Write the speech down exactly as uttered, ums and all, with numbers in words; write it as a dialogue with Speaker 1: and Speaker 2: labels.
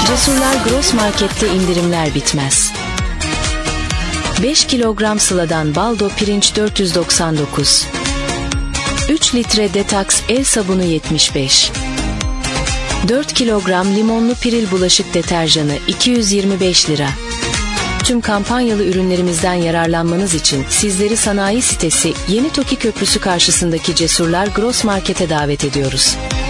Speaker 1: Cesurlar Gross Market'te indirimler bitmez. beş kilogram Sıla'dan baldo pirinç dört yüz doksan dokuz. üç litre Detox el sabunu yetmiş beş. dört kilogram limonlu Piril bulaşık deterjanı iki yüz yirmi beş lira. Tüm kampanyalı ürünlerimizden yararlanmanız için sizleri sanayi sitesi Yeni Toki Köprüsü karşısındaki Cesurlar Gross Market'e davet ediyoruz.